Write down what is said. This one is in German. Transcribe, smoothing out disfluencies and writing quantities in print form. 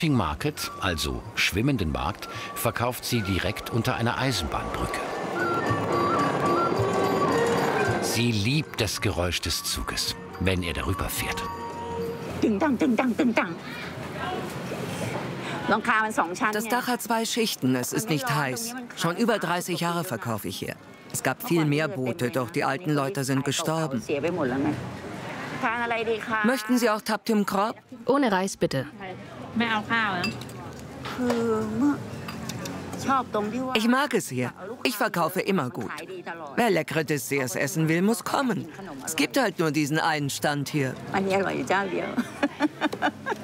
Floating Market, also schwimmenden Markt, verkauft sie direkt unter einer Eisenbahnbrücke. Sie liebt das Geräusch des Zuges, wenn er darüber fährt. Das Dach hat 2 Schichten, es ist nicht heiß. Schon über 30 Jahre verkaufe ich hier. Es gab viel mehr Boote, doch die alten Leute sind gestorben. Möchten Sie auch Taptim Krab? Ohne Reis, bitte. Ich mag es hier. Ich verkaufe immer gut. Wer leckere Desserts essen will, muss kommen. Es gibt halt nur diesen einen Stand hier.